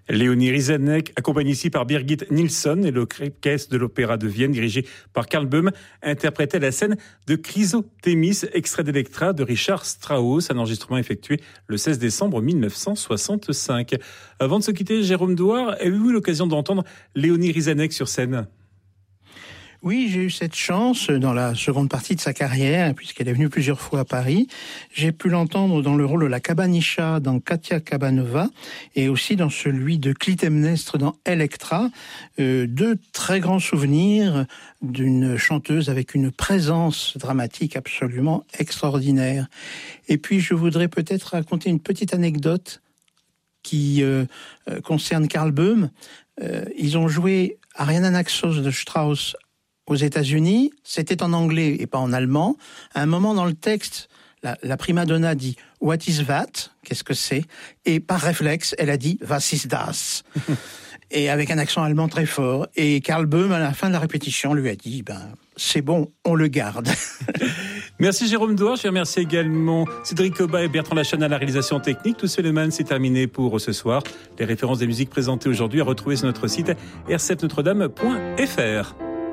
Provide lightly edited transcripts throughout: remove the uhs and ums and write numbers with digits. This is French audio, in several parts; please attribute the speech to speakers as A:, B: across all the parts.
A: Léonie Rizanek, accompagnée ici par Birgit Nilsson et l'orchestre de l'Opéra de Vienne, dirigé par Karl Böhm, interprétait la scène de Chrysothémis, extrait d'Electra de Richard Strauss, un enregistrement effectué le 16 décembre 1965. Avant de se quitter, Jérôme Douard, avez-vous eu l'occasion d'entendre Léonie Rizanek sur scène ?
B: Oui, j'ai eu cette chance dans la seconde partie de sa carrière, puisqu'elle est venue plusieurs fois à Paris. J'ai pu l'entendre dans le rôle de la Kabanisha dans Katia Kabanova et aussi dans celui de Clytemnestre dans Electra. Deux très grands souvenirs d'une chanteuse avec une présence dramatique absolument extraordinaire. Et puis, je voudrais peut-être raconter une petite anecdote qui concerne Karl Böhm. Ils ont joué Ariana Naxos de Strauss aux États-Unis, c'était en anglais et pas en allemand. À un moment dans le texte, la prima donna dit « What is that ?» Qu'est-ce que c'est ? Et par réflexe, elle a dit « Was ist das ?» Et avec un accent allemand très fort. Et Karl Böhm, à la fin de la répétition, lui a dit « C'est bon, on le garde. »
A: Merci Jérôme Douard. Je remercie également Cédric Coba et Bertrand Lachane à la réalisation technique. Tout Suleiman, c'est terminé pour ce soir. Les références des musiques présentées aujourd'hui à retrouver sur notre site rcfnotredame.fr.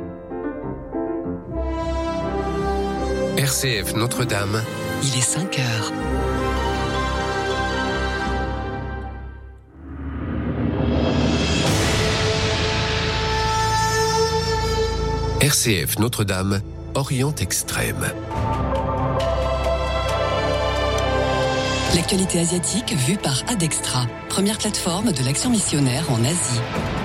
C: RCF Notre-Dame.
D: Il est 5 heures.
C: RCF Notre-Dame, Orient Extrême.
D: L'actualité asiatique vue par Adextra, première plateforme de l'action missionnaire en Asie.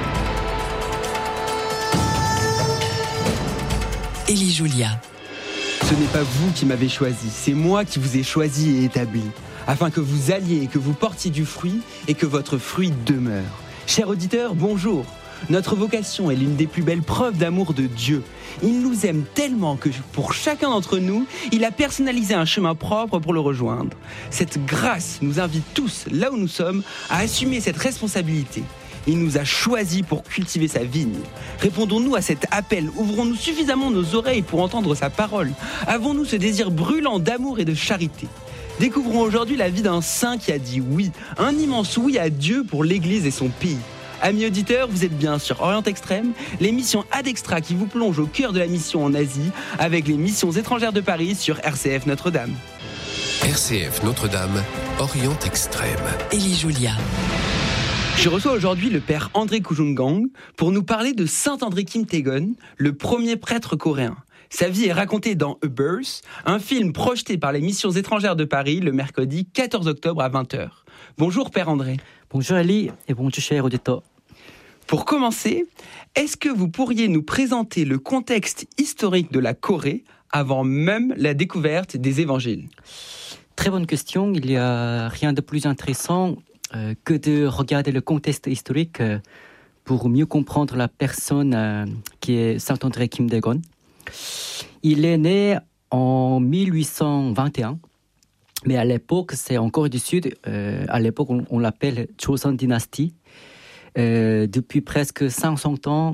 D: Élie Julia.
E: Ce n'est pas vous qui m'avez choisi, c'est moi qui vous ai choisi et établi, afin que vous alliez et que vous portiez du fruit et que votre fruit demeure. Chers auditeurs, bonjour. Notre vocation est l'une des plus belles preuves d'amour de Dieu. Il nous aime tellement que pour chacun d'entre nous, il a personnalisé un chemin propre pour le rejoindre. Cette grâce nous invite tous, là où nous sommes, à assumer cette responsabilité. Il nous a choisis pour cultiver sa vigne. Répondons-nous à cet appel, ouvrons-nous suffisamment nos oreilles pour entendre sa parole. Avons-nous ce désir brûlant d'amour et de charité ? Découvrons aujourd'hui la vie d'un saint qui a dit oui, un immense oui à Dieu pour l'Église et son pays. Amis auditeurs, vous êtes bien sur Orient Extrême, l'émission Adextra qui vous plonge au cœur de la mission en Asie avec les missions étrangères de Paris sur RCF Notre-Dame.
C: RCF Notre-Dame, Orient Extrême.
D: Élie Julia.
E: Je reçois aujourd'hui le père André Kujungang pour nous parler de Saint André Kim Tae-gon, le premier prêtre coréen. Sa vie est racontée dans A Birth, un film projeté par les missions étrangères de Paris le mercredi 14 octobre à 20h. Bonjour père André.
F: Bonjour Ali et bonjour chers auditeurs.
E: Pour commencer, est-ce que vous pourriez nous présenter le contexte historique de la Corée avant même la découverte des évangiles ?
F: Très bonne question. Il n'y a rien de plus intéressant que de regarder le contexte historique pour mieux comprendre la personne qui est Saint André Kim Tae-gon. Il est né en 1821, mais à l'époque, c'est en Corée du Sud. À l'époque, on l'appelle Joseon Dynasty. Depuis presque 500 ans,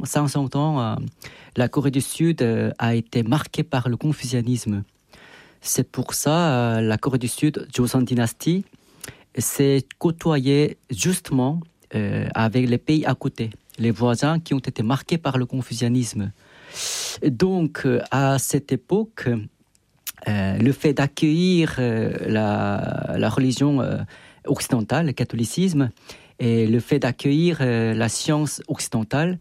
F: la Corée du Sud a été marquée par le confucianisme. C'est pour ça la Corée du Sud, Joseon Dynasty, s'est côtoyée justement avec les pays à côté, les voisins qui ont été marqués par le confucianisme. Donc, à cette époque, le fait d'accueillir la religion occidentale, le catholicisme, et le fait d'accueillir la science occidentale,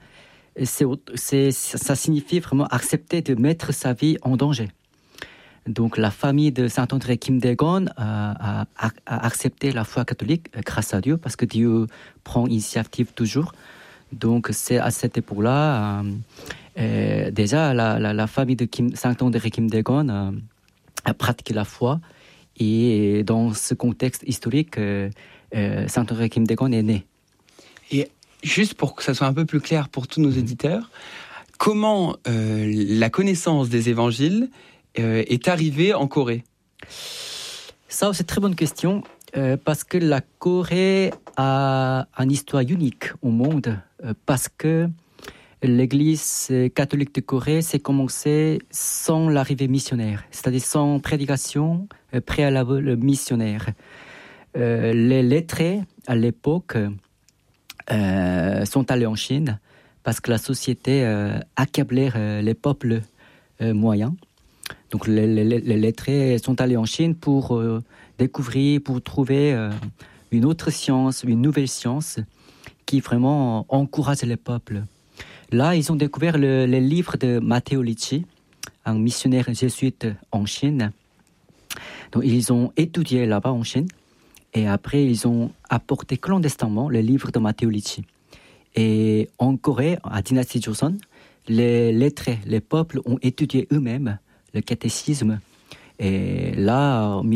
F: ça signifie vraiment accepter de mettre sa vie en danger. Donc la famille de Saint André Kim Tae-gon a accepté la foi catholique grâce à Dieu, parce que Dieu prend initiative toujours. Donc c'est à cette époque-là, déjà la famille de Saint André Kim Tae-gon a pratiqué la foi, et dans ce contexte historique, Saint André Kim Tae-gon est né.
E: Et juste pour que ça soit un peu plus clair pour tous nos éditeurs, comment la connaissance des évangiles est arrivée en Corée ?
F: Ça, c'est une très bonne question, parce que la Corée a une histoire unique au monde, parce que l'Église catholique de Corée s'est commencée sans l'arrivée missionnaire, c'est-à-dire sans prédication préalable missionnaire. Les lettrés, à l'époque, sont allés en Chine parce que la société accablait les peuples moyens. Donc les lettrés sont allés en Chine pour découvrir, pour trouver une autre science, une nouvelle science qui vraiment encourage les peuples. Là, ils ont découvert les livres de Matteo Ricci, un missionnaire jésuite en Chine. Donc ils ont étudié là-bas en Chine et après ils ont apporté clandestinement les livres de Matteo Ricci. Et en Corée, à dynastie Joseon, les lettrés, les peuples ont étudié eux-mêmes le catéchisme. Et là, en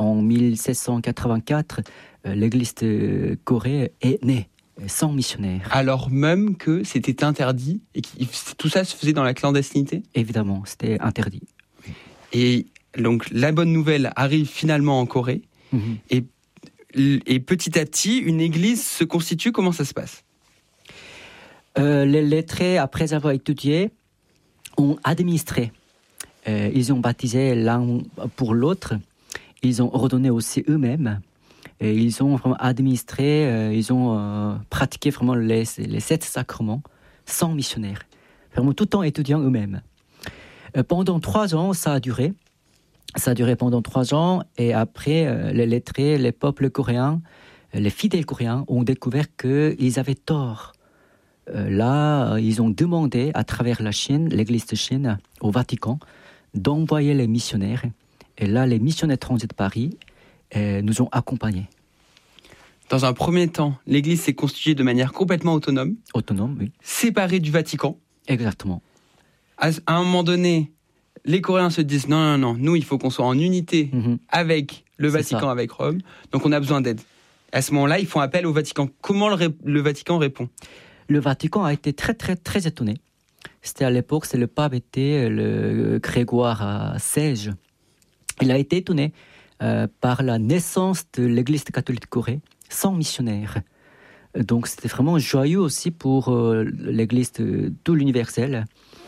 F: 1784, l'église de Corée est née, sans missionnaire.
E: Alors même que c'était interdit et que tout ça se faisait dans la clandestinité ?
F: Évidemment, c'était interdit.
E: Et donc la bonne nouvelle arrive finalement en Corée. Et petit à petit, une église se constitue. Comment ça se passe ?
F: Les lettrés, après avoir étudié, ont administré. Ils ont baptisé l'un pour l'autre. Ils ont ordonné aussi eux-mêmes. Et ils ont vraiment administré, ils ont pratiqué vraiment les 7 sacrements sans missionnaire. Vraiment tout en étudiant eux-mêmes. Pendant 3 ans, ça a duré. Ça a duré pendant 3 ans. Et après, les lettrés, les peuples coréens, les fidèles coréens ont découvert qu'ils avaient tort. Là, ils ont demandé à travers la Chine, l'église de Chine, au Vatican, d'envoyer les missionnaires. Et là, les missionnaires étrangers de Paris nous ont accompagnés.
E: Dans un premier temps, l'église s'est constituée de manière complètement autonome.
F: Autonome, oui.
E: Séparée du Vatican.
F: Exactement.
E: À un moment donné, les Coréens se disent non, nous, il faut qu'on soit en unité avec le Vatican, avec Rome. Donc on a besoin d'aide. À ce moment-là, ils font appel au Vatican. Comment le Vatican répond ?
F: Le Vatican a été très, très, très étonné. C'était à l'époque, le pape était le Grégoire XVI. Il a été étonné par la naissance de l'Église catholique de Corée sans missionnaire. Donc c'était vraiment joyeux aussi pour l'Église de tout l'universel.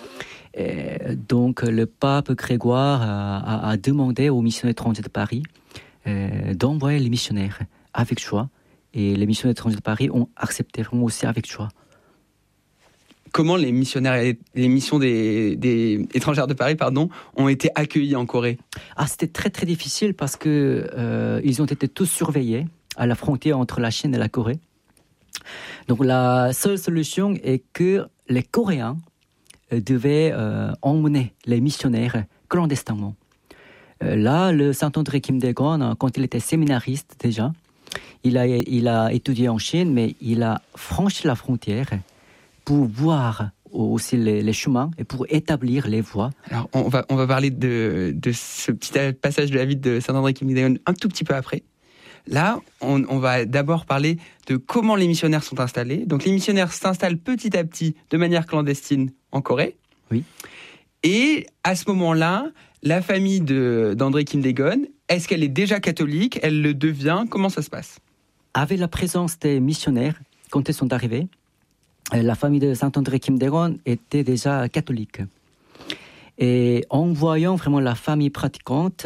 F: Donc le pape Grégoire a demandé aux missionnaires étrangers de Paris d'envoyer les missionnaires avec joie. Et les missionnaires étrangers de Paris ont accepté vraiment aussi avec joie.
E: Comment les missionnaires et les missions des étrangères de Paris, ont été accueillis en Corée ?
F: C'était très très difficile parce que ils ont été tous surveillés à la frontière entre la Chine et la Corée. Donc la seule solution est que les Coréens devaient emmener les missionnaires clandestinement. Là, le Saint-André Kim Dae-gon, quand il était séminariste déjà, il a étudié en Chine, mais il a franchi la frontière pour voir aussi les chemins et pour établir les voies.
E: Alors, on va parler de ce petit passage de la vie de Saint-André Kim Dae-gon un tout petit peu après. Là, on va d'abord parler de comment les missionnaires sont installés. Donc, les missionnaires s'installent petit à petit de manière clandestine en Corée.
F: Oui.
E: Et à ce moment-là, la famille d'André Kim Dae-gon, est-ce qu'elle est déjà catholique ? Elle le devient ? Comment ça se passe ?
F: Avec la présence des missionnaires, quand ils sont arrivés, la famille de Saint-André Kim Dae-gon était déjà catholique. Et en voyant vraiment la famille pratiquante,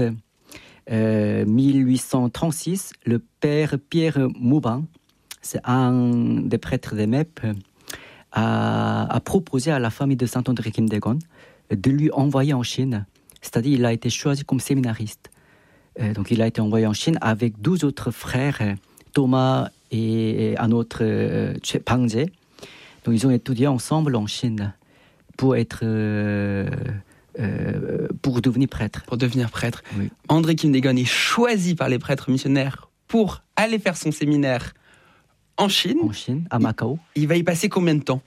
F: 1836, le père Pierre Moubin, c'est un des prêtres des MEP, a proposé à la famille de Saint-André Kim Dae-gon de lui envoyer en Chine. C'est-à-dire qu'il a été choisi comme séminariste. Donc il a été envoyé en Chine avec 12 autres frères, Thomas et un autre, Bang Jae. Donc ils ont étudié ensemble en Chine pour devenir prêtre.
E: Pour devenir prêtre.
F: Oui.
E: André Kim Dae-gon est choisi par les prêtres missionnaires pour aller faire son séminaire en Chine.
F: En Chine, à Macao.
E: Il va y passer combien de temps ?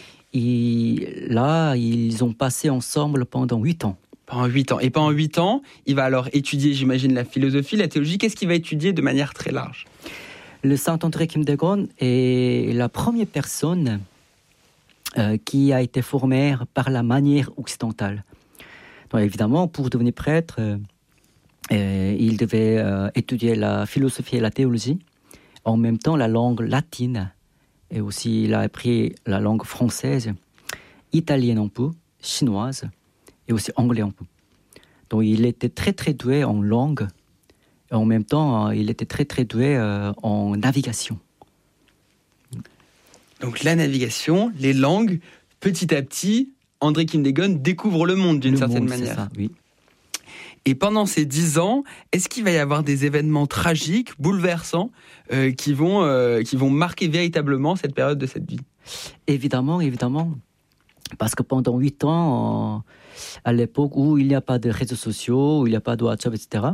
F: Là, ils ont passé ensemble pendant 8 ans.
E: Pendant 8 ans. Et pendant 8 ans, il va alors étudier, j'imagine, la philosophie, la théologie. Qu'est-ce qu'il va étudier de manière très large ?
F: Le Saint-André Kim Dae-gon est la première personne qui a été formée par la manière occidentale. Donc évidemment, pour devenir prêtre, il devait étudier la philosophie et la théologie, en même temps la langue latine, et aussi il a appris la langue française, italienne un peu, chinoise, et aussi anglais un peu. Donc il était très très doué en langue, et en même temps il était très très doué en navigation.
E: Donc la navigation, les langues, petit à petit, André Kim Dae-gon découvre le monde d'une certaine manière.
F: C'est ça, oui.
E: Et pendant ces 10 ans, est-ce qu'il va y avoir des événements tragiques, bouleversants, qui vont marquer véritablement cette période de cette vie ?
F: Évidemment. Parce que pendant 8 ans, à l'époque où il n'y a pas de réseaux sociaux, où il n'y a pas de WhatsApp, etc.,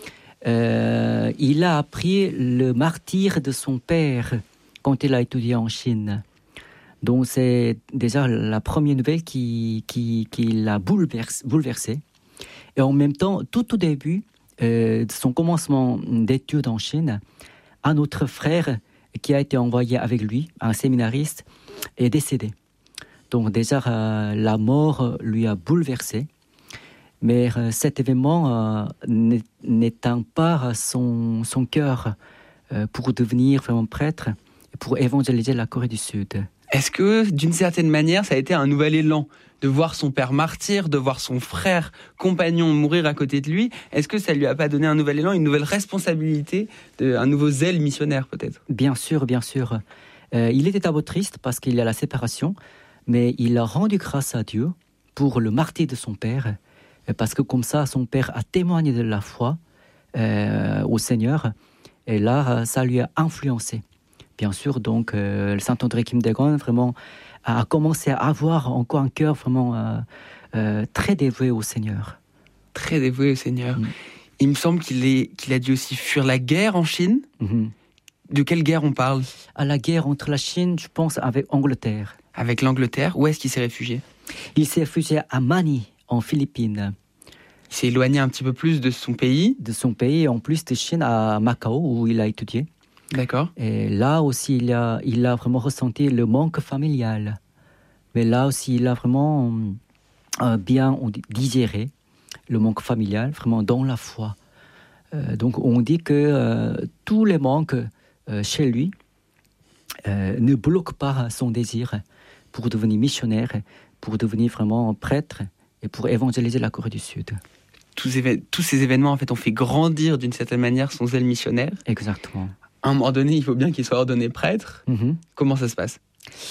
F: il a appris le martyre de son père quand il a étudié en Chine. Donc c'est déjà la première nouvelle qui l'a bouleversé. Et en même temps, tout au début de son commencement d'études en Chine, un autre frère qui a été envoyé avec lui, un séminariste, est décédé. Donc déjà, la mort lui a bouleversé. Mais cet événement n'éteint pas son cœur pour devenir vraiment prêtre, pour évangéliser la Corée du Sud.
E: Est-ce que, d'une certaine manière, ça a été un nouvel élan de voir son père martyr, de voir son frère compagnon mourir à côté de lui? Est-ce que ça lui a pas donné un nouvel élan, une nouvelle responsabilité, un nouveau zèle missionnaire peut-être? Bien sûr.
F: Il était d'abord triste parce qu'il y a la séparation, mais il a rendu grâce à Dieu pour le martyre de son père, parce que comme ça, son père a témoigné de la foi au Seigneur, et là, ça lui a influencé. Bien sûr, donc, le Saint André Kim Dae-gon vraiment a commencé à avoir encore un cœur vraiment très dévoué au Seigneur.
E: Très dévoué au Seigneur. Il me semble qu'il a dû aussi fuir la guerre en Chine. De quelle guerre on parle?
F: À la guerre entre la Chine, je pense, avec Angleterre.
E: Avec l'Angleterre, où est-ce qu'il s'est réfugié?
F: Il s'est réfugié à Manille, en Philippines.
E: Il s'est éloigné un petit peu plus de son pays?
F: De son pays, en plus de Chine, à Macao, où il a étudié.
E: D'accord.
F: Et là aussi, il a vraiment ressenti le manque familial. Mais là aussi, il a vraiment bien digéré le manque familial, vraiment dans la foi. Donc, on dit que tous les manques chez lui ne bloquent pas son désir pour devenir missionnaire, pour devenir vraiment prêtre et pour évangéliser la Corée du Sud.
E: Tous ces événements, en fait, ont fait grandir d'une certaine manière son zèle missionnaire.
F: Exactement.
E: À un moment donné, il faut bien qu'il soit ordonné prêtre. Comment ça se passe?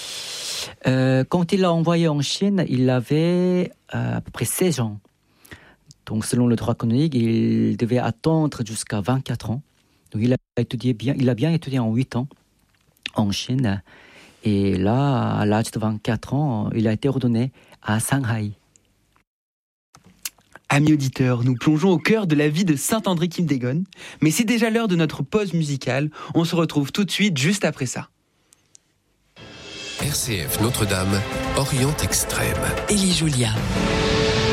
F: Quand il l'a envoyé en Chine, il avait à peu près 16 ans. Donc, selon le droit canonique, il devait attendre jusqu'à 24 ans. Donc, il a bien étudié en 8 ans en Chine. Et là, à l'âge de 24 ans, il a été ordonné à Shanghai.
E: Amis auditeurs, nous plongeons au cœur de la vie de Saint André Kim Dae-gon, mais c'est déjà l'heure de notre pause musicale. On se retrouve tout de suite, juste après ça.
C: RCF Notre-Dame, Orient Extrême.
D: Élie Julia.